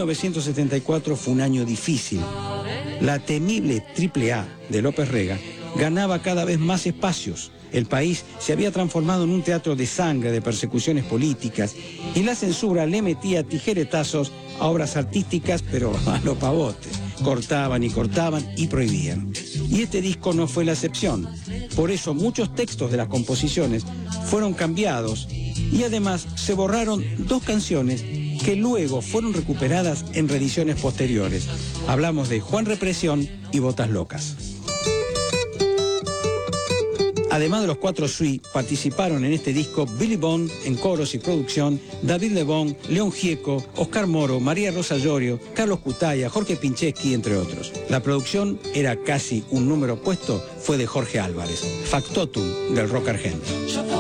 1974 fue un año difícil. La temible AAA de López Rega ganaba cada vez más espacios. El país se había transformado en un teatro de sangre, de persecuciones políticas, y la censura le metía tijeretazos a obras artísticas, pero a lo pavote. Cortaban y prohibían. Y este disco no fue la excepción. Por eso muchos textos de las composiciones fueron cambiados y además se borraron 2 canciones que luego fueron recuperadas en reediciones posteriores. Hablamos de Juan Represión y Botas Locas. Además de los 4 Sui, participaron en este disco Billy Bond en coros y producción, David Lebón, León Gieco, Oscar Moro, María Rosa Llorio, Carlos Cutaya, Jorge Pincheski, entre otros. La producción era casi un número opuesto, fue de Jorge Álvarez, factotum del rock argentino.